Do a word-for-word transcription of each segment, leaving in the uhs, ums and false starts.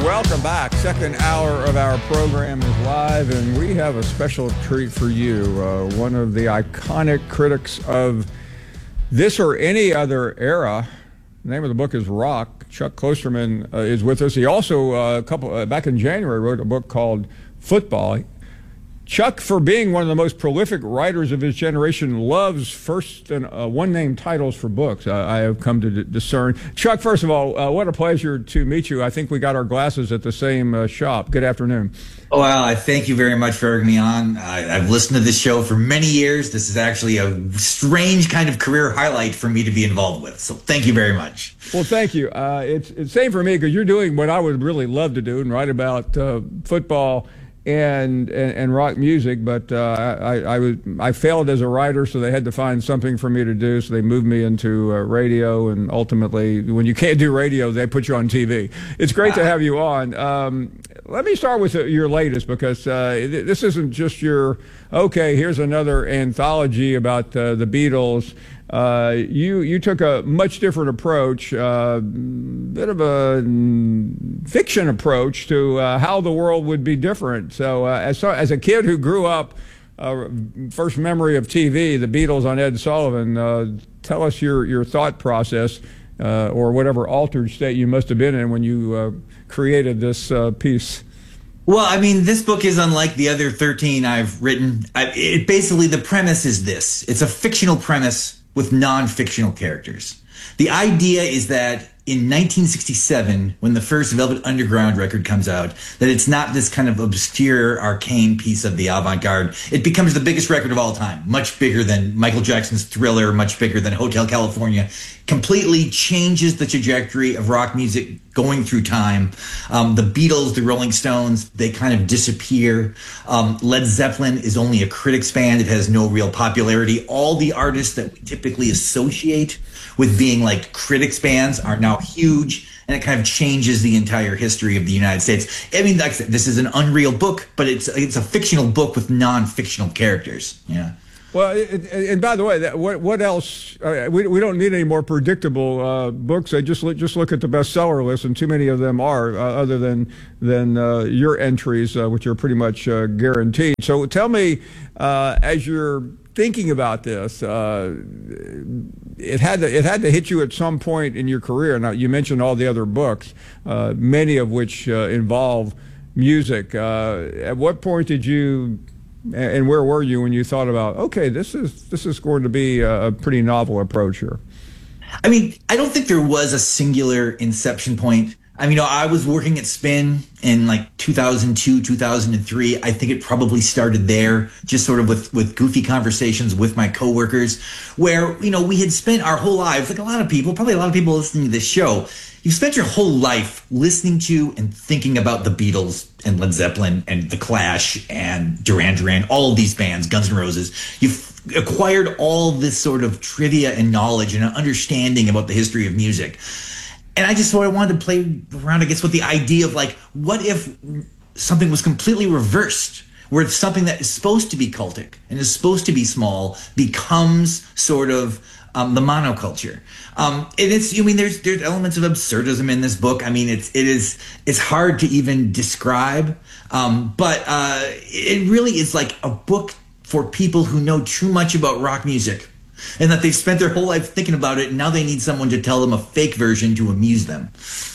Welcome back. Second hour of our program is live, and we have a special treat for you. Uh, one of the iconic critics of this or any other era. The name of the book is Rock. Chuck Klosterman uh, is with us. He also, uh, a couple uh, back in January, wrote a book called Football. Chuck, for being one of the most prolific writers of his generation, loves first and uh, one-name titles for books, uh, I have come to d- discern. Chuck, first of all, uh, what a pleasure to meet you. I think we got our glasses at the same uh, shop. Good afternoon. Well, I thank you very much for having me on. I, I've listened to this show for many years. This is actually a strange kind of career highlight for me to be involved with. So thank you very much. Well, thank you. Uh, it's it's same for me, because you're doing what I would really love to do and write about uh, football And, and and rock music, but uh, I I, was, I failed as a writer, so they had to find something for me to do. So they moved me into uh, radio, and ultimately, when you can't do radio, they put you on T V. It's great to have you on. Um, let me start with your latest, because uh, this isn't just your okay. Here's another anthology about uh, the Beatles. Uh, you you took a much different approach, uh, bit of a fiction approach to uh, how the world would be different. So, uh, as as a kid who grew up, uh, first memory of T V, the Beatles on Ed Sullivan. Uh, tell us your your thought process, uh, or whatever altered state you must have been in when you uh, created this uh, piece. Well, I mean, this book is unlike the other thirteen I've written. I, it basically, the premise is this: it's a fictional premise with non-fictional characters. The idea is that in nineteen sixty-seven, when the first Velvet Underground record comes out, that it's not this kind of obscure, arcane piece of the avant-garde. It becomes the biggest record of all time, much bigger than Michael Jackson's Thriller, much bigger than Hotel California. Completely changes the trajectory of rock music going through time. Um, the Beatles, the Rolling Stones, they kind of disappear. Um, Led Zeppelin is only a critics band. It has no real popularity. All the artists that we typically associate with being like critics bands are now huge, and it kind of changes the entire history of the United States. I mean, like I said, this is an unreal book, but it's it's a fictional book with non-fictional characters. Yeah. Well, it, and by the way, that, what what else? Uh, we we don't need any more predictable uh, books. I just look, just look at the bestseller list, and too many of them are, uh, other than than uh, your entries, uh, which are pretty much uh, guaranteed. So tell me, uh, as you're thinking about this, uh, it had to it had to hit you at some point in your career. Now, you mentioned all the other books, uh, many of which uh, involve music. Uh, at what point did you? And where were you when you thought about, okay, this is this is going to be a pretty novel approach here? I mean, I don't think there was a singular inception point. I mean, you know, I was working at Spin in like two thousand two, two thousand three. I think it probably started there, just sort of with, with goofy conversations with my coworkers, where, you know, we had spent our whole lives, like a lot of people, probably a lot of people listening to this show, you've spent your whole life listening to and thinking about the Beatles and Led Zeppelin and The Clash and Duran Duran, all of these bands, Guns N' Roses. You've acquired all this sort of trivia and knowledge and an understanding about the history of music. And I just sort of wanted to play around, I guess, with the idea of like, what if something was completely reversed, where something that is supposed to be cultic and is supposed to be small becomes sort of um, the monoculture. Um, and it's, I mean, there's there's elements of absurdism in this book. I mean, it's it is it's hard to even describe, um, but uh, it really is like a book for people who know too much about rock music, and that they've spent their whole life thinking about it, and now they need someone to tell them a fake version to amuse them.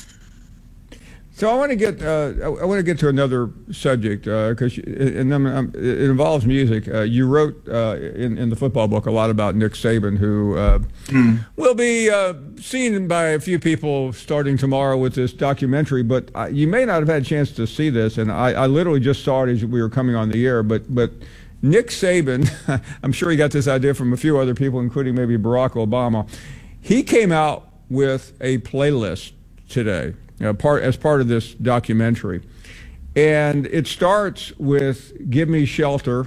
So I want to get uh, I want to get to another subject, because uh, and then, um, it involves music. Uh, you wrote uh, in in the football book a lot about Nick Saban, who uh, mm. will be uh, seen by a few people starting tomorrow with this documentary. But uh, you may not have had a chance to see this, and I, I literally just saw it as we were coming on the air. But but Nick Saban, I'm sure he got this idea from a few other people, including maybe Barack Obama. He came out with a playlist today. You know, part as part of this documentary, and it starts with "Give Me Shelter."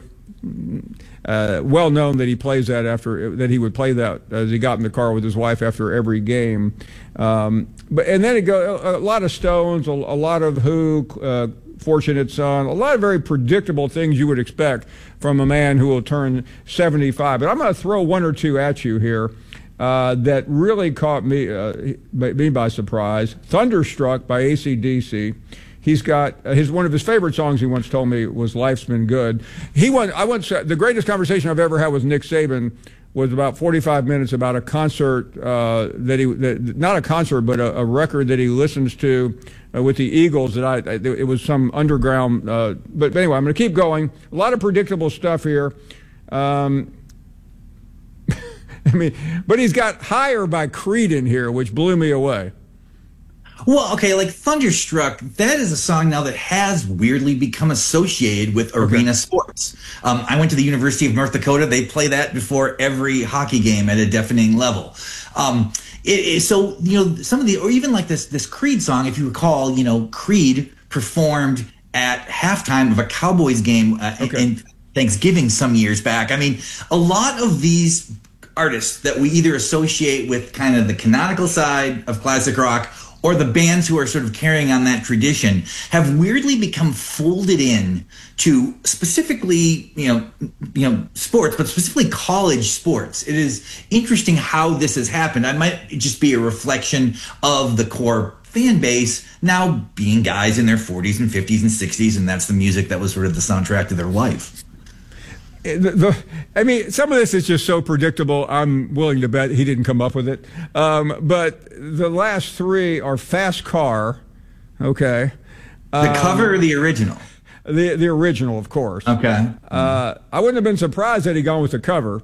Uh, well known that he plays that after that he would play that as he got in the car with his wife after every game. Um, but and then it go a, a lot of Stones, a, a lot of Who, uh, Fortunate Son, a lot of very predictable things you would expect from a man who will turn seventy-five. But I'm going to throw one or two at you here. Uh, that really caught me uh, me by surprise. Thunderstruck by A C D C. He's got uh, his one of his favorite songs. He once told me was "Life's Been Good." He went. I once the greatest conversation I've ever had with Nick Saban was about forty-five minutes about a concert uh, that he that, not a concert but a, a record that he listens to uh, with the Eagles. That I, I it was some underground. Uh, but anyway, I'm going to keep going. A lot of predictable stuff here. Um, I mean, but he's got "Higher" by Creed in here, which blew me away. Well, okay, like Thunderstruck, that is a song now that has weirdly become associated with arena okay. sports. Um, I went to the University of North Dakota. They play that before every hockey game at a deafening level. Um, it, it, so, you know, some of the, or even like this, this Creed song, if you recall, you know, Creed performed at halftime of a Cowboys game uh, okay. in Thanksgiving some years back. I mean, a lot of these artists that we either associate with kind of the canonical side of classic rock or the bands who are sort of carrying on that tradition have weirdly become folded in to specifically, you know, you know, sports, but specifically college sports. It is interesting how this has happened. I might just be a reflection of the core fan base now being guys in their forties and fifties and sixties, and that's the music that was sort of the soundtrack to their life. The, the, I mean, some of this is just so predictable. I'm willing to bet he didn't come up with it. Um, but the last three are Fast Car, okay. The um, cover or the original? The the original, of course. Okay. Uh, I wouldn't have been surprised had he gone with the cover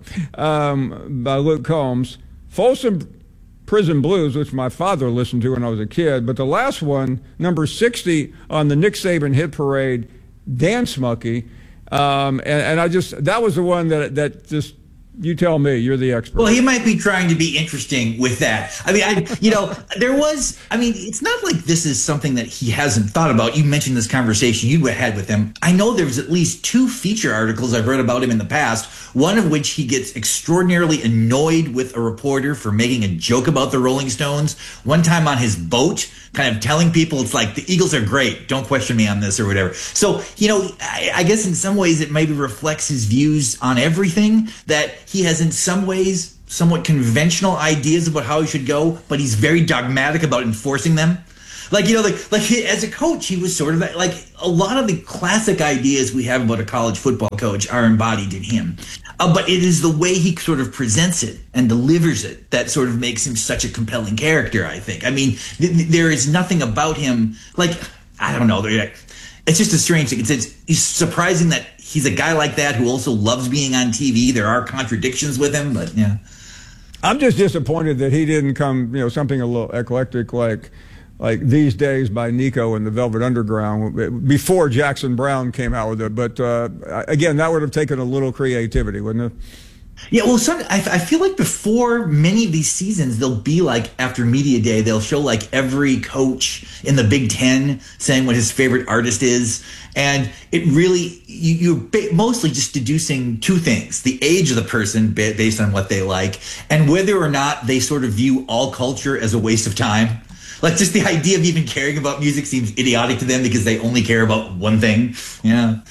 um, by Luke Combs. Folsom Prison Blues, which my father listened to when I was a kid. But the last one, number sixty on the Nick Saban Hit Parade, Dance Monkey. Um, and, and I just, that was the one that, that just, you tell me, you're the expert. Well, he might be trying to be interesting with that. I mean, I, you know, there was, I mean, it's not like this is something that he hasn't thought about. You mentioned this conversation you had with him. I know there's at least two feature articles I've read about him in the past, one of which he gets extraordinarily annoyed with a reporter for making a joke about the Rolling Stones. One time on his boat, kind of telling people it's like, the Eagles are great, don't question me on this or whatever. So, you know, I, I guess in some ways it maybe reflects his views on everything, that he has in some ways somewhat conventional ideas about how he should go, but he's very dogmatic about enforcing them. Like, you know, like, like he, as a coach, he was sort of that, like a lot of the classic ideas we have about a college football coach are embodied in him. Uh, but it is the way he sort of presents it and delivers it that sort of makes him such a compelling character, I think. I mean, th- th- there is nothing about him, like, I don't know. It's just a strange thing. It's, it's, it's surprising that he's a guy like that who also loves being on T V. There are contradictions with him, but yeah. I'm just disappointed that he didn't come, you know, something a little eclectic like like These Days by Nico and the Velvet Underground before Jackson Browne came out with it. But uh, again, that would have taken a little creativity, wouldn't it? Yeah, well, some, I, I feel like before many of these seasons, they'll be like, after Media Day, they'll show like every coach in the Big Ten saying what his favorite artist is. And it really, you, you're mostly just deducing two things: the age of the person based on what they like, and whether or not they sort of view all culture as a waste of time. Like, just the idea of even caring about music seems idiotic to them because they only care about one thing. Yeah.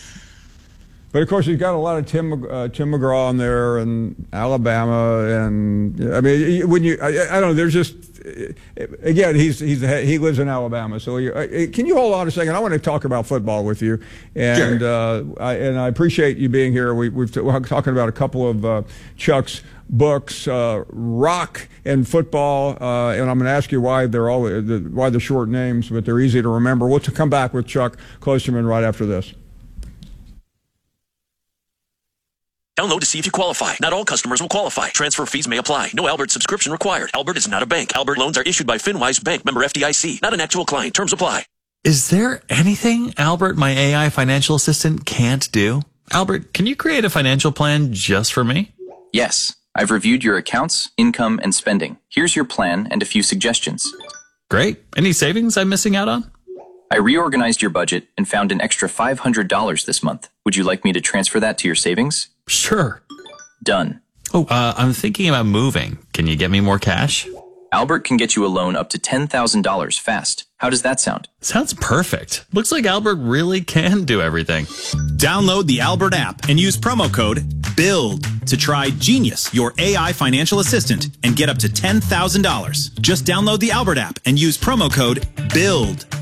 But of course, he's got a lot of Tim uh, Tim McGraw in there, and Alabama, and I mean, when you, I, I don't know, there's just, again, he's he's he lives in Alabama, so you, can you hold on a second? I want to talk about football with you, and sure. uh, I, and I appreciate you being here. We, we've t- we're talking about a couple of uh, Chuck's books, uh, Rock and Football, uh, and I'm going to ask you why they're all the, why they're short names, but they're easy to remember. We'll to come back with Chuck Klosterman right after this. Download to see if you qualify. Not all customers will qualify. Transfer fees may apply. No Albert subscription required. Albert is not a bank. Albert loans are issued by FinWise Bank, member F D I C. Not an actual client. Terms apply. Is there anything Albert, my A I financial assistant, can't do? Albert, can you create a financial plan just for me? Yes. I've reviewed your accounts, income, and spending. Here's your plan and a few suggestions. Great. Any savings I'm missing out on? I reorganized your budget and found an extra five hundred dollars this month. Would you like me to transfer that to your savings? Sure. Done. Oh, uh, I'm thinking about moving. Can you get me more cash? Albert can get you a loan up to ten thousand dollars fast. How does that sound? Sounds perfect. Looks like Albert really can do everything. Download the Albert app and use promo code BUILD to try Genius, your A I financial assistant, and get up to ten thousand dollars. Just download the Albert app and use promo code BUILD.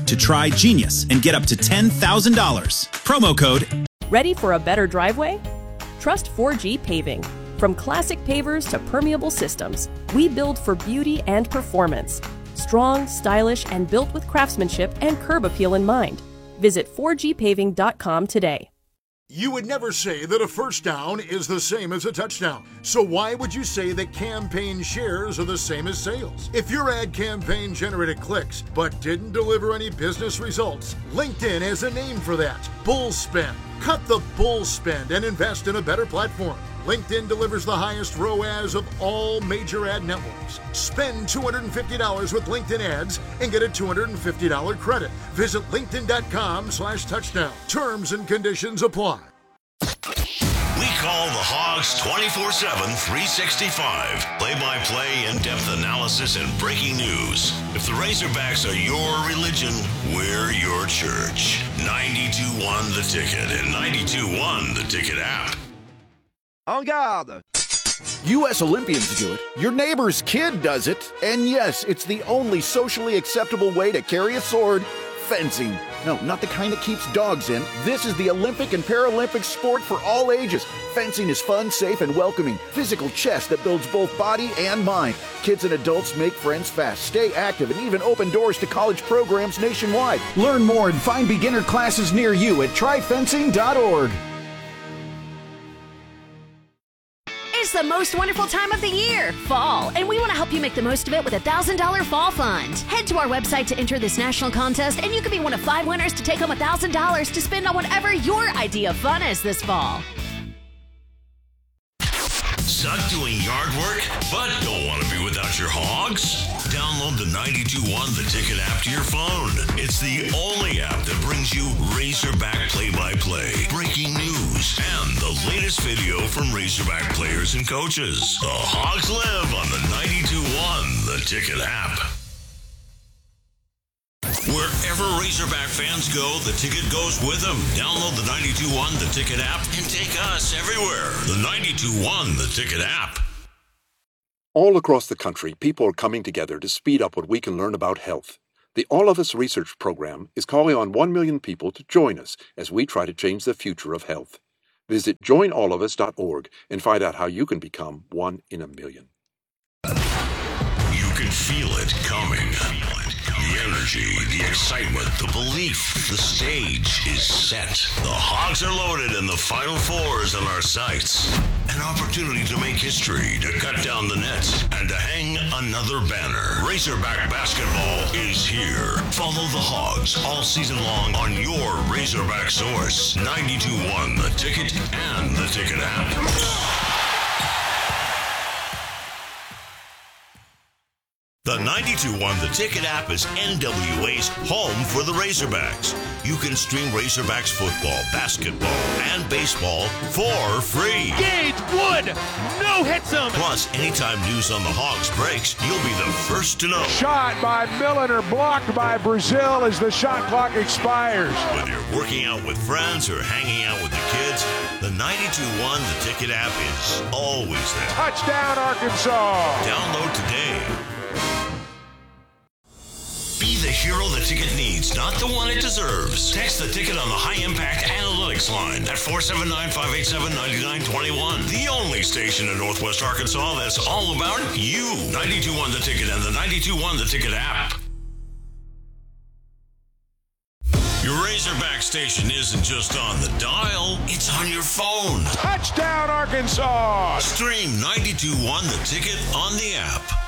to try Genius and get up to ten thousand dollars. Promo code. Ready for a better driveway? Trust four G Paving. From classic pavers to permeable systems, we build for beauty and performance. Strong, stylish, and built with craftsmanship and curb appeal in mind. Visit four G paving dot com today. You would never say that a first down is the same as a touchdown. So why would you say that campaign shares are the same as sales? If your ad campaign generated clicks but didn't deliver any business results, LinkedIn has a name for that: bull spend. Cut the bull spend and invest in a better platform. LinkedIn delivers the highest R O A S of all major ad networks. Spend two hundred fifty dollars with LinkedIn ads and get a two hundred fifty dollars credit. Visit linkedin.com slash touchdown. Terms and conditions apply. We call the Hogs twenty-four seven, three sixty-five. Play-by-play, in-depth analysis, and breaking news. If the Razorbacks are your religion, we're your church. ninety-two one The Ticket and ninety-two one The Ticket app. En garde! U S Olympians do it. Your neighbor's kid does it. And yes, it's the only socially acceptable way to carry a sword: fencing. No, not the kind that keeps dogs in. This is the Olympic and Paralympic sport for all ages. Fencing is fun, safe, and welcoming. Physical chess that builds both body and mind. Kids and adults make friends fast, stay active, and even open doors to college programs nationwide. Learn more and find beginner classes near you at try fencing dot org. It's the most wonderful time of the year, fall, and we want to help you make the most of it with a one thousand dollars Fall Fund. Head to our website to enter this national contest, and you could be one of five winners to take home one thousand dollars to spend on whatever your idea of fun is this fall. Suck doing yard work, but don't want to be without your hogs? Download the ninety-two one The Ticket app to your phone. It's the only app that brings you Razorback play-by-play, breaking news, and the latest video from Razorback players and coaches. The Hogs live on the ninety-two one The Ticket app. Wherever Razorback fans go, The Ticket goes with them. Download the ninety-two one The Ticket app and take us everywhere. The ninety-two one The Ticket app. All across the country, people are coming together to speed up what we can learn about health. The All of Us Research Program is calling on one million people to join us as we try to change the future of health. Visit join all of us dot org and find out how you can become one in a million. You can feel it coming. The energy, the excitement, the belief. The stage is set. The Hogs are loaded and the Final Four is on our sights. An opportunity to make history, to cut down the nets, and to hang another banner. Razorback basketball is here. Follow the Hogs all season long on your Razorback source. ninety-two one The Ticket and The Ticket app. The ninety-two one The Ticket app is N W A's home for the Razorbacks. You can stream Razorbacks football, basketball, and baseball for free. Gage Wood, no hits him. Plus, anytime news on the Hogs breaks, you'll be the first to know. Shot by Milliner, blocked by Brazil as the shot clock expires. Whether you're working out with friends or hanging out with the kids, the ninety-two one The Ticket app is always there. Touchdown, Arkansas. Download today. Be the hero the ticket needs, not the one it deserves. Text the ticket on the High Impact Analytics line at four seven nine, five eight seven, nine nine two one. The only station in Northwest Arkansas that's all about you. ninety-two one The Ticket and the ninety-two one The Ticket app. Your Razorback station isn't just on the dial, it's on your phone. Touchdown, Arkansas! Stream ninety-two one The Ticket on the app.